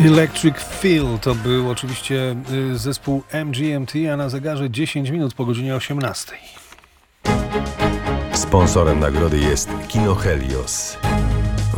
Electric Feel to był oczywiście zespół MGMT, a na zegarze 10 minut po godzinie 18. Sponsorem nagrody jest Kino Helios.